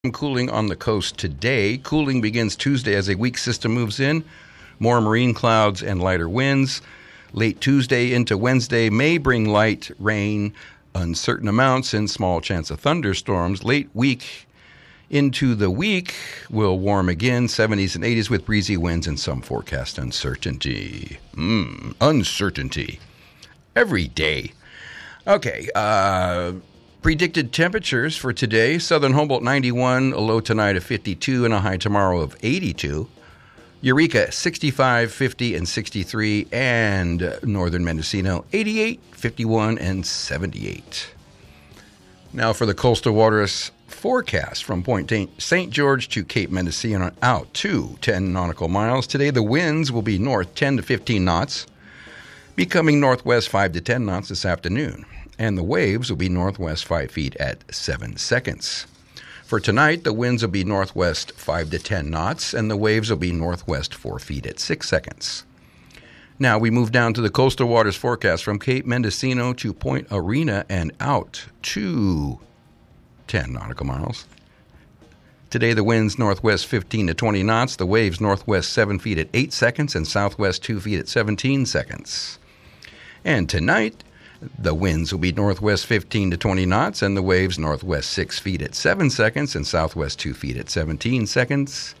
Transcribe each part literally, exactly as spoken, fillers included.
Cooling on the coast today. Cooling begins Tuesday as a weak system moves in. More marine clouds and lighter winds. Late Tuesday into Wednesday may bring light rain, uncertain amounts, and small chance of thunderstorms. Late week into the week will warm again, seventies and eighties with breezy winds and some forecast uncertainty. Mmm, uncertainty. Every day. Okay, uh... predicted temperatures for today, Southern Humboldt ninety-one, a low tonight of fifty-two and a high tomorrow of eighty-two. Eureka sixty-five, fifty, and sixty-three, and Northern Mendocino eighty-eight, fifty-one, and seventy-eight. Now for the coastal waters forecast from Point Saint George to Cape Mendocino out to ten nautical miles. Today the winds will be north ten to fifteen knots, becoming northwest five to ten knots this afternoon. And the waves will be northwest five feet at seven seconds. For tonight, the winds will be northwest five to ten knots, and the waves will be northwest four feet at six seconds. Now we move down to the coastal waters forecast from Cape Mendocino to Point Arena and out to ten nautical miles. Today, the winds northwest fifteen to twenty knots, the waves northwest seven feet at eight seconds, and southwest two feet at seventeen seconds. And tonight, the winds will be northwest fifteen to twenty knots, and the waves northwest six feet at seven seconds, and southwest two feet at seventeen seconds.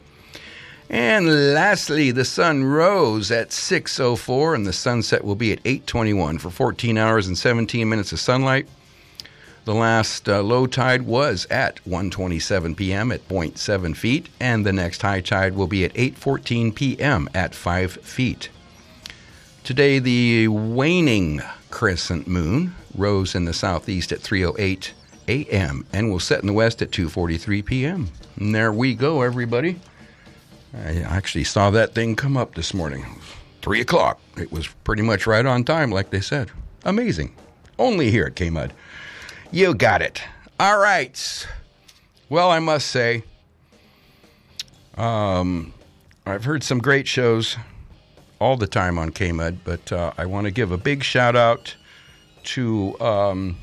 And lastly, the sun rose at six oh four, and the sunset will be at eight twenty-one for fourteen hours and seventeen minutes of sunlight. The last uh, low tide was at one twenty-seven p.m. at zero point seven feet, and the next high tide will be at eight fourteen p.m. at five feet. Today, the waning crescent moon rose in the southeast at three oh eight a.m. and will set in the west at two forty-three p.m. And there we go, everybody. I actually saw that thing come up this morning. Three o'clock. It was pretty much right on time, like they said. Amazing. Only here at K-Mud. You got it. All right. Well, I must say, um, I've heard some great shows all the time on K-Mud, but uh, I want to give a big shout out to um,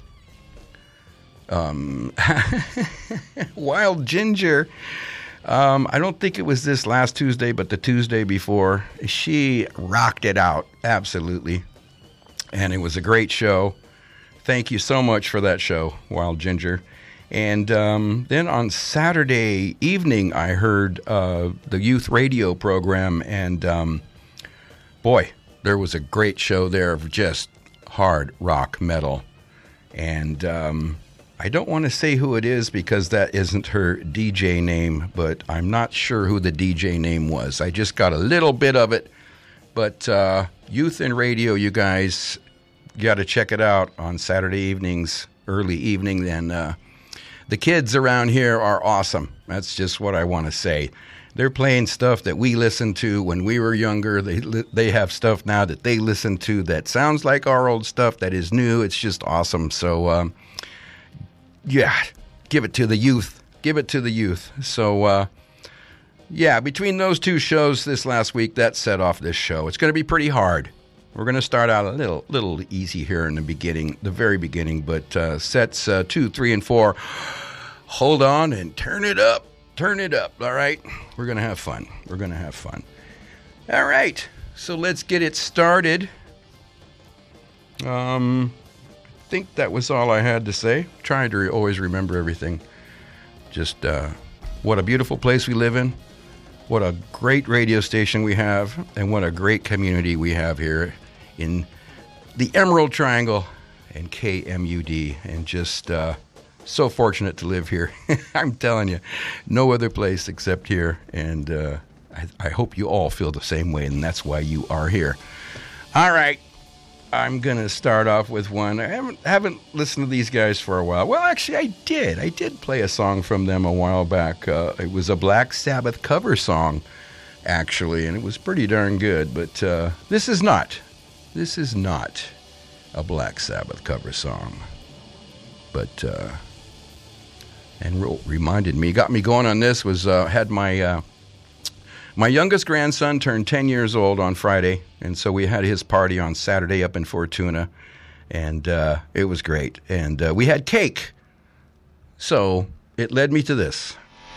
um, Wild Ginger. Um, I don't think it was this last Tuesday, but the Tuesday before. She rocked it out, absolutely. And it was a great show. Thank you so much for that show, Wild Ginger. And um, then on Saturday evening, I heard uh, the youth radio program, and um, boy, there was a great show there of just hard rock metal. And um, I don't want to say who it is because that isn't her D J name, but I'm not sure who the D J name was. I just got a little bit of it. But uh, Youth and Radio, you guys got to check it out on Saturday evenings, early evening. And uh, the kids around here are awesome. That's just what I want to say. They're playing stuff that we listened to when we were younger. They they have stuff now that they listen to that sounds like our old stuff that is new. It's just awesome. So, um, yeah, give it to the youth. Give it to the youth. So, uh, yeah, between those two shows this last week, that set off this show. It's going to be pretty hard. We're going to start out a little little easy here in the beginning, the very beginning, but uh, sets uh, two, three, and four, hold on and turn it up. Turn it up, all right? We're going to have fun. We're going to have fun. All right, so let's get it started. Um, I think that was all I had to say. Trying to re- always remember everything. Just uh, what a beautiful place we live in. What a great radio station we have. And what a great community we have here in the Emerald Triangle and K M U D. And just uh, so fortunate to live here. I'm telling you, no other place except here. And uh, I, I hope you all feel the same way, and that's why you are here. All right. I'm going to start off with one. I haven't, haven't listened to these guys for a while. Well, actually, I did. I did play a song from them a while back. Uh, it was a Black Sabbath cover song, actually, and it was pretty darn good. But uh, this is not. This is not a Black Sabbath cover song. But, uh, and re- reminded me, got me going on this, was uh, had my... Uh, My youngest grandson turned ten years old on Friday, and so we had his party on Saturday up in Fortuna, and uh, it was great. And uh, we had cake, so it led me to this.